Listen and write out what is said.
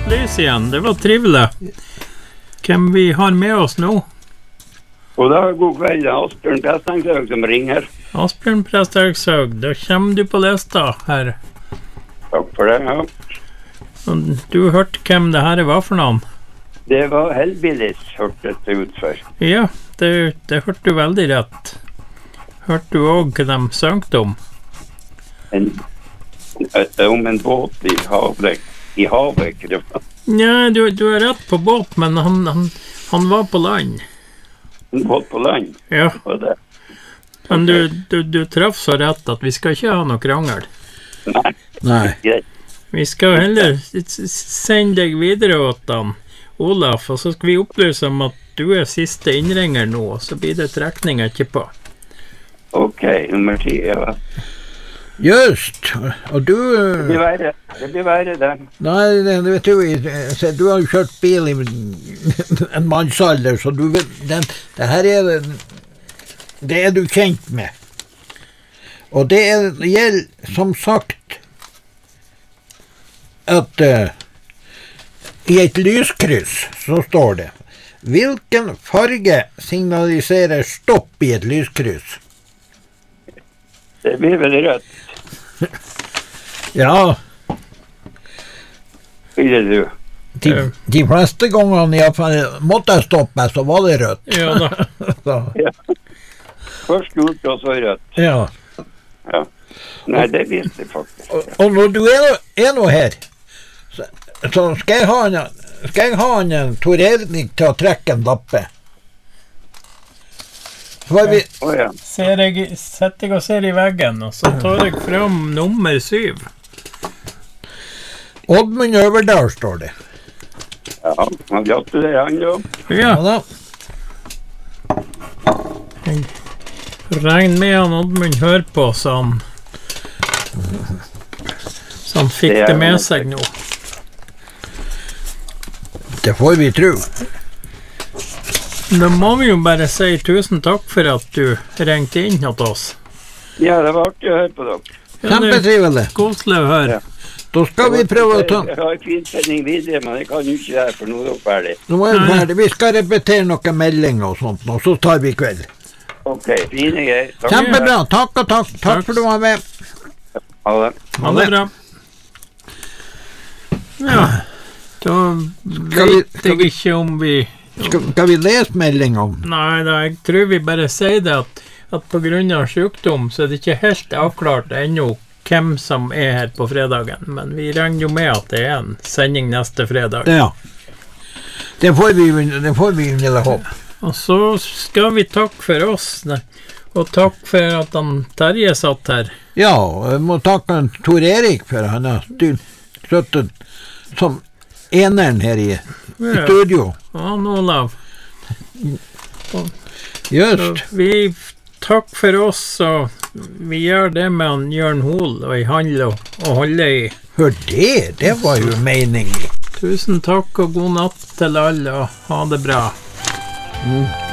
lys igjen. Det var trivelig. Hvem vi har med oss nå? Og da, god kveld, Asbjørn Presthaug som ringer. Asbjørn Presthaug, da kommer du på lista her. Takk for det, ja. Og du hørte hvem det her var for noen? Det var Hellbillies, hørtes det ut for. Ja, det hørte du veldig rett. Hørte du også hva de søngte om? Om en båt i havet, Ja, du er rett på båt, men han var på land. En båt på land? Ja. Det. Men du traff så rett at vi skal ikke ha noe krangel. Nei. Greit. Vi skal heller sende deg videre åt han, Olaf, og så skal vi opplyse om at du er siste innringer nå, og så blir det trekning etterpå. Ok, nummer 10, ja. Just, og du... Det blir verre det. Nei, det vet du har jo kjørt bil i en mannsalder, så du vet, det her det er du kjent med. Og det gjelder, som sagt, at i et lyskryss så står det, hvilken farge signaliserer stopp i et lyskryss? Det blir vel rødt. Ja. Ville du? De fleste gangene i hvert fall måtte jeg stoppe, så var det rødt. Ja da. Ja. Først gult og så rødt. Ja. Ja. Nei, det visste jeg faktisk. Og når du er nå her, så skal jeg ha en Tor Erik til å trekke en lappe. Ja. Setter jeg og ser i veggen, og så tar jeg fram nummer 7. Oddmund Øverdal står det. Ja, han gratulerer han jo. Ja da. Regn med han Oddmund hører på, så han fikk det med seg nå. Det får vi tro. Da må vi jo bare si tusen takk for at du ringte inn hos oss. Ja, det var artig å høre på dere. Kjempetrivelig. Koselig å høre. Ja. Da skal vi prøve å ta... Jeg har en fin sending videre, men jeg kan jo ikke det her, for nå er dere ferdig. Nå er vi ferdig. Vi skal repetere noen meldinger og sånt, og så tar vi kveld. Ok, fine greier. Kjempebra. Takk og takk. Takk for du var med. Ha det. Ha det bra. Ja, da vet jeg ikke om vi... Skal vi lese meldingen? Nei da, jeg tror vi bare sier det at på grunn av sykdom så er det ikke helt avklart ennå hvem som er her på fredagen, men vi regner jo med at det er en sending neste fredag. Ja, det får vi under håp. Og så skal vi takke for oss, og takk for at han Terje satt her. Ja, jeg må takke Tor Erik for han har støttet som eneren her i studio. Ja, Olav. Just. Vi takk for oss, og vi gjør det med han Jørn Hol og i handel og holde i. Hør det var jo meningen. Tusen takk og god natt til alle, og ha det bra.